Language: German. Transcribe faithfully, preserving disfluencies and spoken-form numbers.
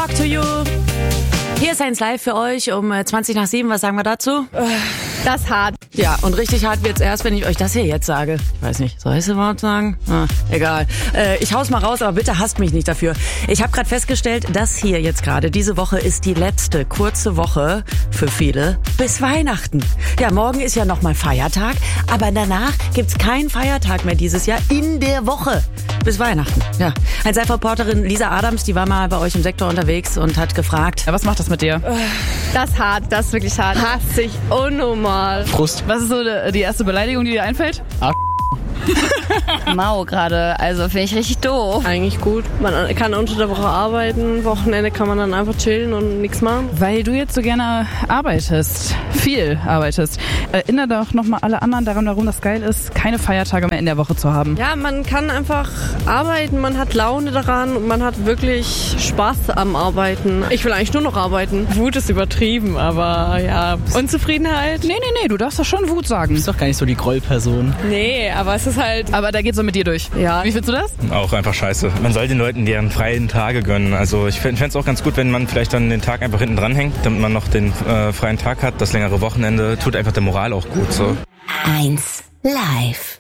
Talk to you. Hier ist eins live für euch um zwanzig nach sieben. Was sagen wir dazu? Das ist hart. Ja, und richtig hart wird's erst, wenn ich euch das hier jetzt sage. Ich weiß nicht, soll ich es überhaupt sagen? Ah, egal. Äh, ich hau's mal raus, aber bitte hasst mich nicht dafür. Ich habe gerade festgestellt, das hier jetzt gerade, diese Woche ist die letzte kurze Woche für viele bis Weihnachten. Ja, morgen ist ja nochmal Feiertag, aber danach gibt's keinen Feiertag mehr dieses Jahr in der Woche bis Weihnachten. Ja, eins live-Reporterin Lisa Adams, die war mal bei euch im Sektor unterwegs und hat gefragt, ja, was macht das mit dir? Das ist hart, das ist wirklich hart. Hasse ich unnormal. Frust. Was ist so die erste Beleidigung, die dir einfällt? Arsch. Mau gerade, also finde ich richtig doof. Eigentlich gut. Man kann unter der Woche arbeiten, Wochenende kann man dann einfach chillen und nichts machen. Weil du jetzt so gerne arbeitest, viel arbeitest, erinnere doch nochmal alle anderen daran, warum das geil ist, keine Feiertage mehr in der Woche zu haben. Ja, man kann einfach arbeiten, man hat Laune daran und man hat wirklich Spaß am Arbeiten. Ich will eigentlich nur noch arbeiten. Wut ist übertrieben, aber ja, Unzufriedenheit. Nee, nee, nee, du darfst doch schon Wut sagen. Du bist doch gar nicht so die Grollperson. Nee, aber es ist halt... Aber da geht's so mit dir durch. Ja. Wie findest du das? Auch einfach scheiße. Man soll den Leuten deren freien Tage gönnen. Also ich fände es auch ganz gut, wenn man vielleicht dann den Tag einfach hinten dran hängt, damit man noch den äh, freien Tag hat. Das längere Wochenende tut einfach der Moral auch gut. So. eins live.